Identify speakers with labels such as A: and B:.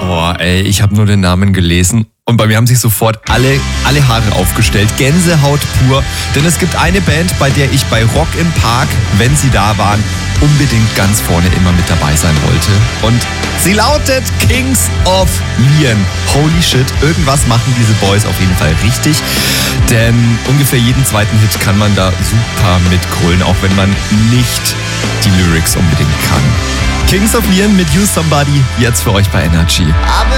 A: Boah, ey, ich habe nur den Namen gelesen und bei mir haben sich sofort alle Haare aufgestellt. Gänsehaut pur. Denn es gibt eine Band, bei der ich bei Rock im Park, wenn sie da waren, unbedingt ganz vorne immer mit dabei sein wollte. Und sie lautet Kings of Leon. Holy shit, irgendwas machen diese Boys auf jeden Fall richtig. Denn ungefähr jeden zweiten Hit kann man da super mitgrölen, auch wenn man nicht die Lyrics unbedingt kann. Kings of Leon mit You Somebody, jetzt für euch bei Energy.